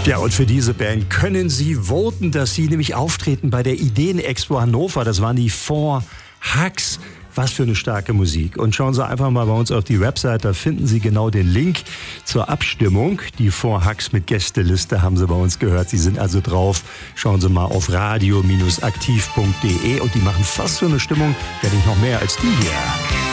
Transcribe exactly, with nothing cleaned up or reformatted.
Ja, und für diese Band können Sie voten, dass sie nämlich auftreten bei der Ideen-Expo Hannover. Das waren die Four Hugs. Was für eine starke Musik. Und schauen Sie einfach mal bei uns auf die Website, da finden Sie genau den Link zur Abstimmung. Die Four Hugs mit Gästeliste haben Sie bei uns gehört. Sie sind also drauf. Schauen Sie mal auf radio aktiv punkt de und die machen fast so eine Stimmung, wenn nicht noch mehr als die hier.